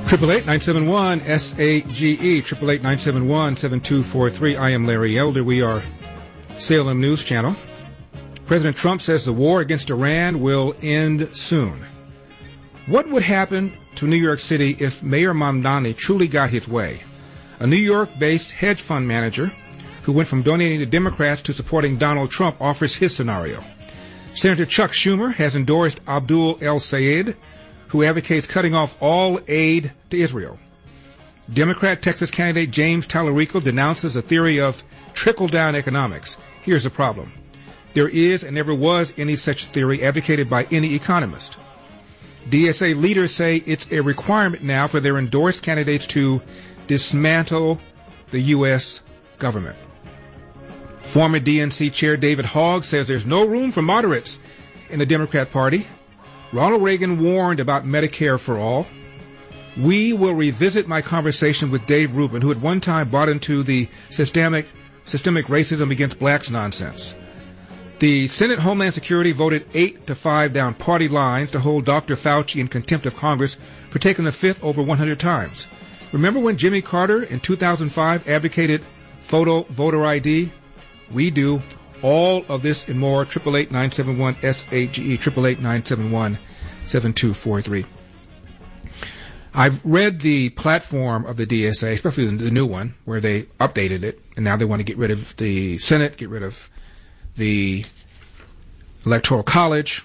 888-971-SAGE, 888-971-7243. I am Larry Elder. We are Salem News Channel. President Trump says the war against Iran will end soon. What would happen to New York City if Mayor Mamdani truly got his way? A New York-based hedge fund manager who went from donating to Democrats to supporting Donald Trump offers his scenario. Senator Chuck Schumer has endorsed Abdul El-Sayed, who advocates cutting off all aid to Israel. Democrat Texas candidate James Tallarico denounces a theory of trickle-down economics. Here's the problem. There is and never was any such theory advocated by any economist. DSA leaders say it's a requirement now for their endorsed candidates to dismantle the U.S. government. Former DNC Chair David Hogg says there's no room for moderates in the Democrat Party. Ronald Reagan warned about Medicare for all. We will revisit my conversation with Dave Rubin, who at one time bought into the systemic racism against blacks nonsense. The Senate Homeland Security voted 8-5 down party lines to hold Dr. Fauci in contempt of Congress for taking the fifth over 100 times. Remember when Jimmy Carter in 2005 advocated photo voter ID? We do. All of this and more, 888-971-SAGE, 888-971-7243. I've read the platform of the DSA, especially the new one, where they updated it, and now they want to get rid of the Senate, get rid of the Electoral College,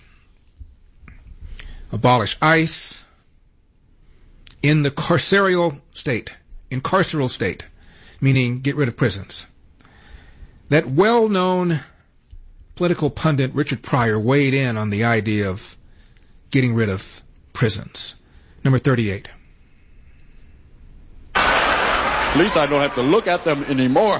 abolish ICE, in the carceral state, meaning get rid of prisons. That well-known political pundit Richard Pryor weighed in on the idea of getting rid of prisons. Number 38. At least I don't have to look at them anymore.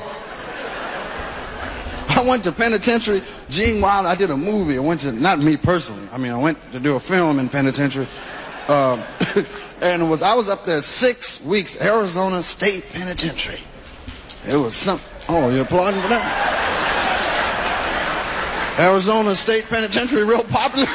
I went to penitentiary. Gene Wilder, I did a movie. I went to, not me personally. I went to do a film in penitentiary. And I was up there 6 weeks, Arizona State Penitentiary. It was something. Oh, you're applauding for that? Arizona State Penitentiary, real popular.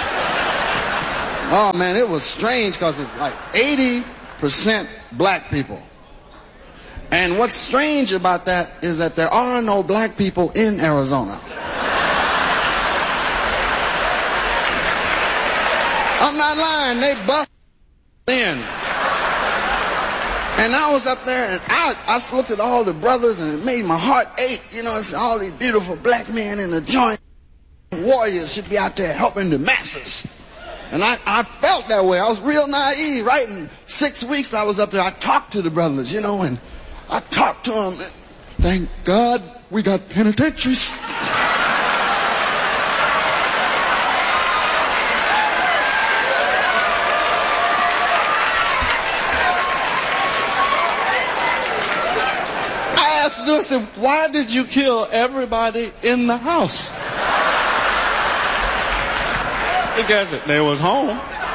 Oh, man, it was strange because it's like 80% black people. And what's strange about that is that there are no black people in Arizona. I'm not lying, they bust in. And I was up there, and I looked at all the brothers, and it made my heart ache. You know, it's all these beautiful black men in the joint. Warriors should be out there helping the masses. And I felt that way. I was real naive, right? In 6 weeks I was up there, I talked to the brothers, you know, and I talked to them. And thank God we got penitentiaries. I said, why did you kill everybody in the house? Because they was home.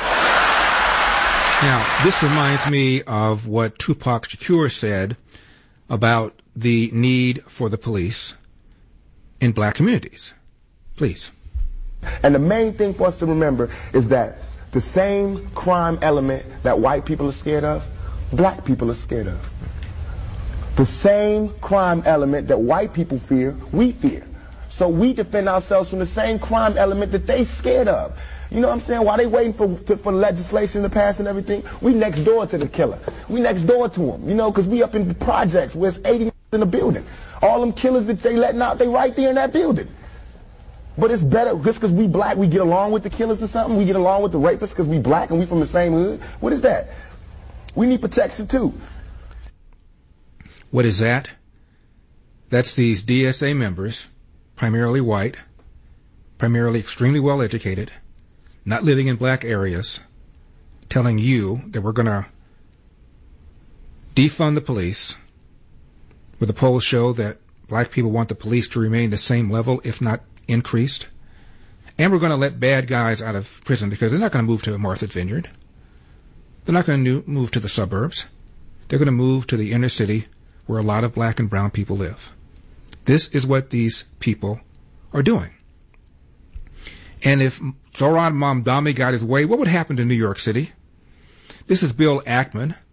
Now, this reminds me of what Tupac Shakur said about the need for the police in black communities. Please. And the main thing for us to remember is that the same crime element that white people are scared of, black people are scared of. The same crime element that white people fear, we fear. So we defend ourselves from the same crime element that they scared of. You know what I'm saying? While they waiting for legislation to pass and everything, we next door to the killer. We next door to him, you know, because we up in the projects where it's 80 in the building. All them killers that they letting out, they right there in that building. But it's better, just because we black, we get along with the killers or something? We get along with the rapists because we black and we from the same hood? What is that? We need protection too. What is that? That's these DSA members, primarily white, primarily extremely well educated, not living in black areas, telling you that we're going to defund the police, where the polls show that black people want the police to remain the same level, if not increased, and we're going to let bad guys out of prison because they're not going to move to Martha's Vineyard. They're not going to move to the suburbs. They're going to move to the inner city where a lot of black and brown people live. This is what these people are doing. And if Zohran Mamdani got his way, what would happen to New York City? This is Bill Ackman,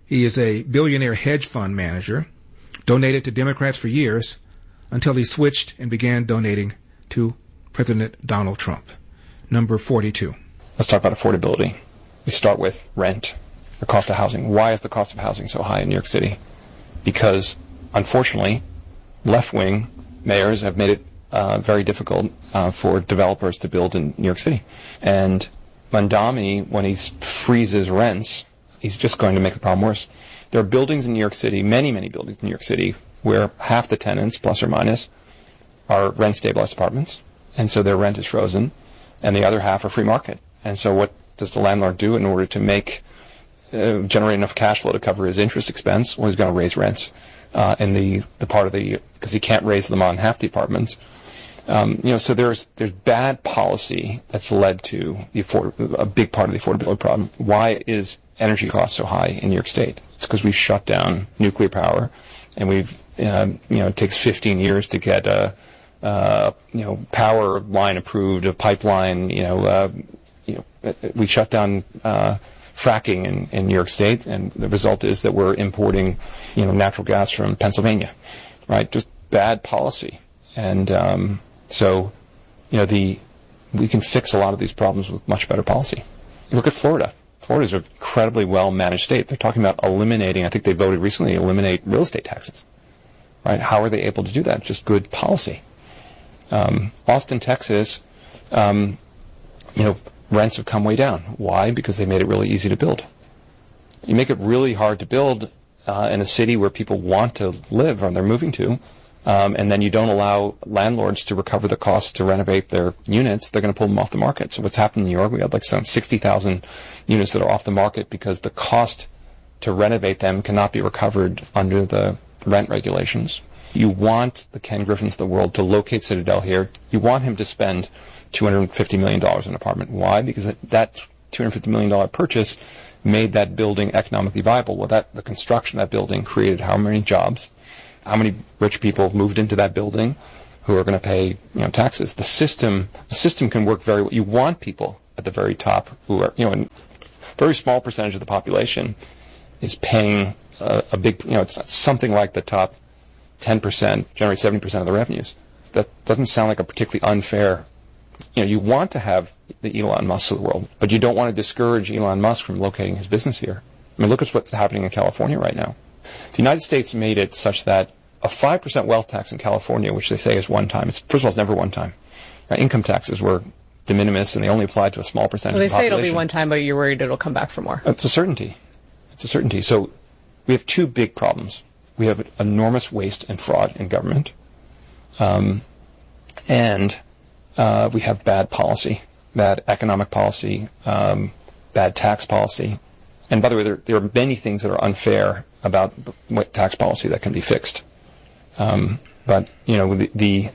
He is a billionaire hedge fund manager, donated to Democrats for years until he switched and began donating to President Donald Trump. Number 42. Let's talk about affordability. We start with rent, the cost of housing. Why is the cost of housing so high in New York City? Because, unfortunately, left-wing mayors have made it very difficult for developers to build in New York City. And Mamdani, when he freezes rents, he's just going to make the problem worse. There are buildings in New York City, many, many buildings in New York City, where half the tenants, plus or minus, are rent-stabilized apartments, and so their rent is frozen, and the other half are free market. And so what does the landlord do in order to generate enough cash flow to cover his interest expense? Well, he's going to raise rents in the part of because he can't raise them on half the apartments. So there's bad policy that's led to a big part of the affordability problem. Why is energy costs so high in New York State? It's because we've shut down nuclear power, and it takes 15 years to get a power line approved, a pipeline. We shut down fracking in New York State, and the result is that we're importing, natural gas from Pennsylvania, right? Just bad policy, and we can fix a lot of these problems with much better policy. You look at Florida. Florida's an incredibly well-managed state. They're talking about eliminating, I think they voted recently, eliminate real estate taxes. Right? How are they able to do that? Just good policy. Austin, Texas, rents have come way down. Why? Because they made it really easy to build. You make it really hard to build in a city where people want to live or they're moving to, and then you don't allow landlords to recover the costs to renovate their units, they're going to pull them off the market. So what's happened in New York, we had like some 60,000 units that are off the market because the cost to renovate them cannot be recovered under the rent regulations. You want the Ken Griffins of the world to locate Citadel here. You want him to spend $250 million on an apartment. Why? Because that $250 million purchase made that building economically viable. Well, the construction of that building created how many jobs? How many rich people moved into that building who are going to pay taxes? The system can work very well. You want people at the very top who are, a very small percentage of the population is paying a big, it's something like the top 10% generate 70% of the revenues. That doesn't sound like a particularly unfair. You want to have the Elon Musk of the world, but you don't want to discourage Elon Musk from locating his business here. I mean, look at what's happening in California right now. The United States made it such that a 5% wealth tax in California, which they say is one time, first of all, it's never one time. Income taxes were de minimis, and they only applied to a small percentage of the population. They say it'll be one time, but you're worried it'll come back for more. It's a certainty. So we have two big problems. We have enormous waste and fraud in government, and we have bad policy, bad economic policy, bad tax policy. And by the way, there are many things that are unfair about tax policy that can be fixed. But the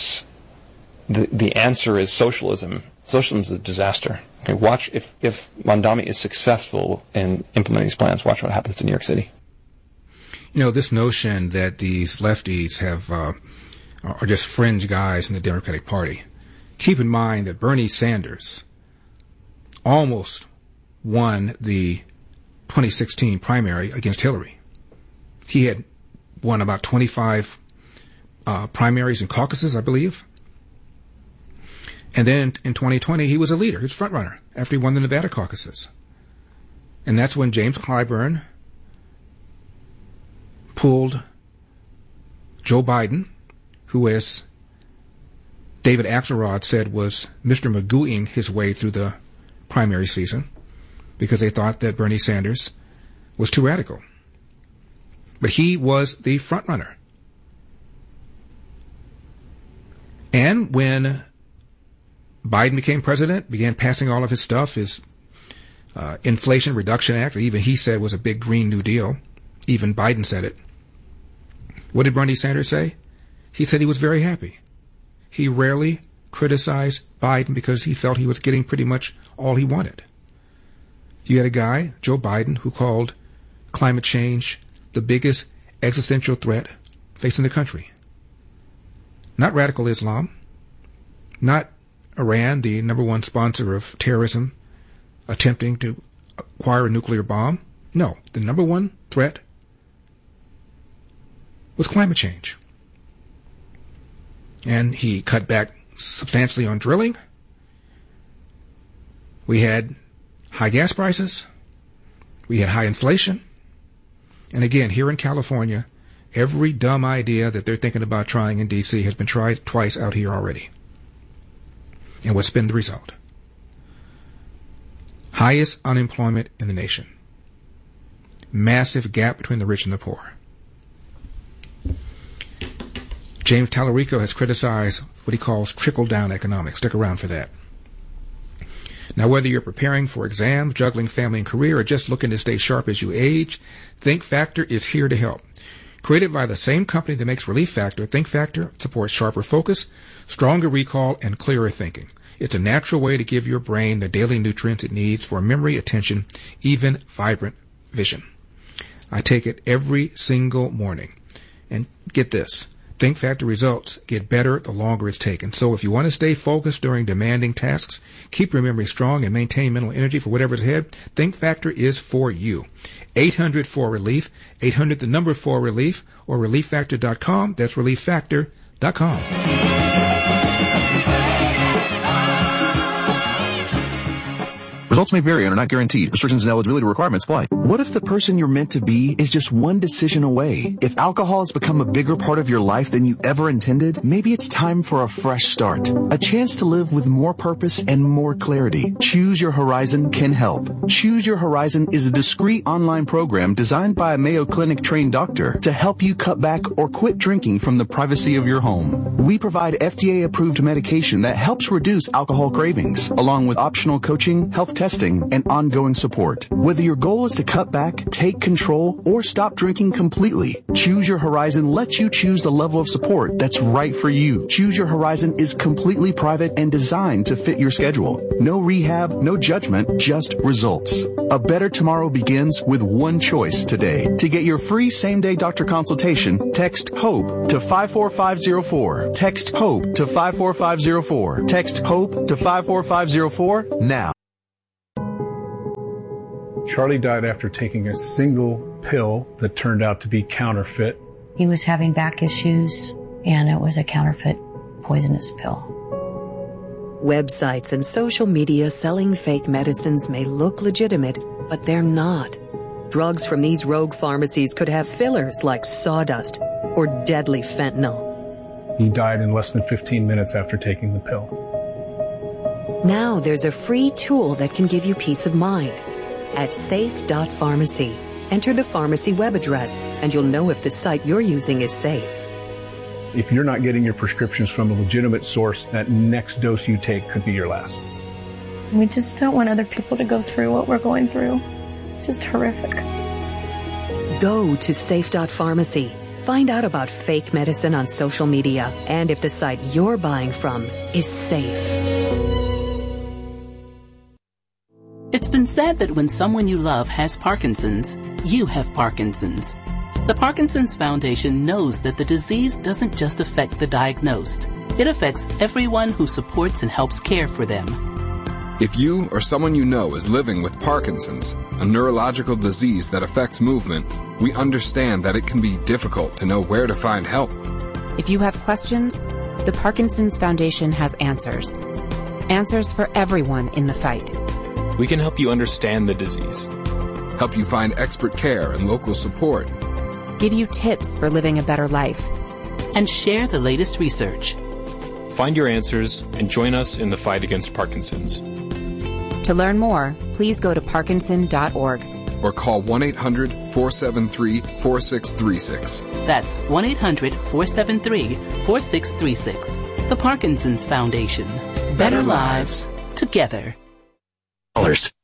answer is socialism. Socialism is a disaster. Okay, watch if Mamdani is successful in implementing these plans. Watch what happens to New York City. This notion that these lefties are just fringe guys in the Democratic Party. Keep in mind that Bernie Sanders almost won the 2016 primary against Hillary. He had won about 25 primaries and caucuses, I believe. And then in 2020, he was a leader. He was front runner after he won the Nevada caucuses. And that's when James Clyburn pulled Joe Biden, who, as David Axelrod said, was Mr. Magooing his way through the primary season because they thought that Bernie Sanders was too radical. But he was the front runner. And when Biden became president, began passing all of his stuff, his Inflation Reduction Act, even he said was a big Green New Deal. Even Biden said it. What did Bernie Sanders say? He said he was very happy. He rarely criticized Biden because he felt he was getting pretty much all he wanted. You had a guy, Joe Biden, who called climate change the biggest existential threat facing the country. Not radical Islam, not Iran, the number one sponsor of terrorism, attempting to acquire a nuclear bomb. No, the number one threat was climate change. And he cut back substantially on drilling. We had high gas prices. We had high inflation. And again, here in California, every dumb idea that they're thinking about trying in D.C. has been tried twice out here already. And what's been the result? Highest unemployment in the nation. Massive gap between the rich and the poor. James Tallarico has criticized what he calls trickle-down economics. Stick around for that. Now, whether you're preparing for exams, juggling family and career, or just looking to stay sharp as you age, Think Factor is here to help. Created by the same company that makes Relief Factor, Think Factor supports sharper focus, stronger recall, and clearer thinking. It's a natural way to give your brain the daily nutrients it needs for memory, attention, even vibrant vision. I take it every single morning. And get this, Think Factor results get better the longer it's taken. So if you want to stay focused during demanding tasks, keep your memory strong, and maintain mental energy for whatever's ahead, Think Factor is for you. 800-4RELIEF, 800-4RELIEF, or ReliefFactor.com. That's ReliefFactor.com. Results may vary and are not guaranteed. Restrictions and eligibility requirements apply. What if the person you're meant to be is just one decision away? If alcohol has become a bigger part of your life than you ever intended, maybe it's time for a fresh start. A chance to live with more purpose and more clarity. Choose Your Horizon can help. Choose Your Horizon is a discreet online program designed by a Mayo Clinic trained doctor to help you cut back or quit drinking from the privacy of your home. We provide FDA-approved medication that helps reduce alcohol cravings, along with optional coaching, health testing, and ongoing support. Whether your goal is to cut back, take control, or stop drinking completely, Choose Your Horizon lets you choose the level of support that's right for you. Choose Your Horizon is completely private and designed to fit your schedule. No rehab, no judgment, just results. A better tomorrow begins with one choice today. To get your free same-day doctor consultation, text HOPE to 54504. Text HOPE to 54504. Text HOPE to 54504 now. Charlie died after taking a single pill that turned out to be counterfeit. He was having back issues, and it was a counterfeit poisonous pill. Websites and social media selling fake medicines may look legitimate, but they're not. Drugs from these rogue pharmacies could have fillers like sawdust or deadly fentanyl. He died in less than 15 minutes after taking the pill. Now there's a free tool that can give you peace of mind. At safe.pharmacy, enter the pharmacy web address, and you'll know if the site you're using is safe. If you're not getting your prescriptions from a legitimate source, that next dose you take could be your last. We just don't want other people to go through what we're going through. It's just horrific. Go to safe.pharmacy. Find out about fake medicine on social media and if the site you're buying from is safe. It's been said that when someone you love has Parkinson's, you have Parkinson's. The Parkinson's Foundation knows that the disease doesn't just affect the diagnosed. It affects everyone who supports and helps care for them. If you or someone you know is living with Parkinson's, a neurological disease that affects movement, we understand that it can be difficult to know where to find help. If you have questions, the Parkinson's Foundation has answers. Answers for everyone in the fight. We can help you understand the disease, help you find expert care and local support, give you tips for living a better life, and share the latest research. Find your answers and join us in the fight against Parkinson's. To learn more, please go to parkinson.org or call 1-800-473-4636. That's 1-800-473-4636. The Parkinson's Foundation. Better lives together.